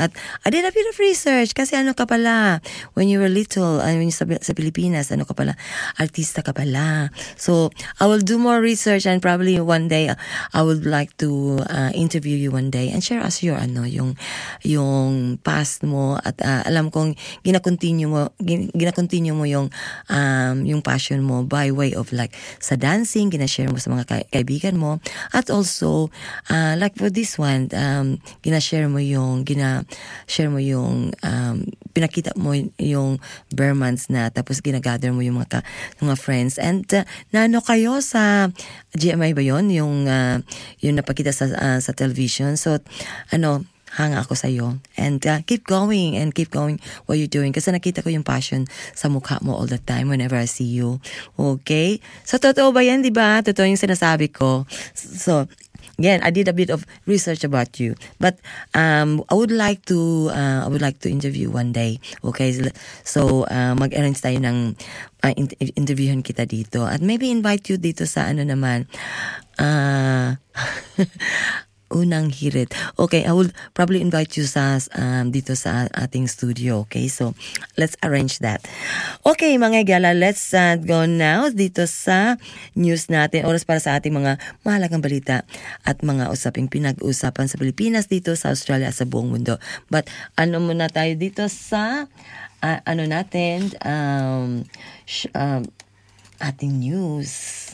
At I did a bit of research kasi ano ka pala, when you were little, when you sa Pilipinas, ano ka pala, artista ka pala. So, I will do more research and probably one day, I would like to interview you one day and share us your, yung past mo at alam kong gina-continue mo yung passion mo by way of like sa dancing, gina-share mo sa mga kaibigan mo at also like for this one gina-share mo yung pinakita mo yung Burmans na tapos ginagather mo yung mga friends and nano kayo sa GMI ba yung napakita sa television. So hanga ako sa'yo. And keep going what you're doing. Kasi nakita ko yung passion sa mukha mo all the time whenever I see you. Okay? So, totoo ba yan, di ba? Totoo yung sinasabi ko. So, again, I did a bit of research about you. But I would like to interview one day. Okay? So, mag-arrange tayo ng interviewin kita dito. At maybe invite you dito sa Unang Hirit. Okay, I will probably invite you sa dito sa ating studio. Okay, so let's arrange that. Okay, mga gala, let's go now dito sa news natin. Oras para sa ating mga mahalagang balita at mga usaping pinag-usapan sa Pilipinas, dito sa Australia at sa buong mundo. But muna tayo dito sa ating news.